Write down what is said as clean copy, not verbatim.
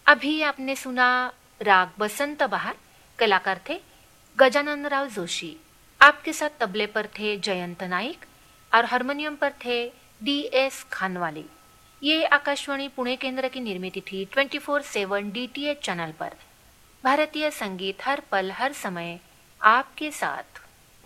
अभी आपने सुना राग बसंत बहार। कलाकार थे गजानन राव जोशी। आपके साथ तबले पर थे जयंत नाइक और हारमोनियम पर थे DS खानवाले। ये आकाशवाणी पुणे केंद्र की निर्मित थी 24/7 DTH चैनल पर। भारतीय संगीत हर पल हर समय आपके साथ।